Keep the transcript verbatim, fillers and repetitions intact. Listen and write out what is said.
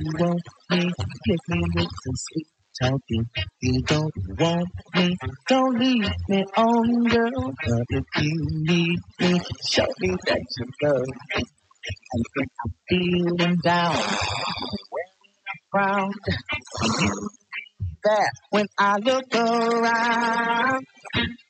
want me, hit me with some sweet talking. You don't want me, don't leave me on, girl. But if you need me, show me that you love me. And when I'm feeling down, when I'm proud, you there when I look around.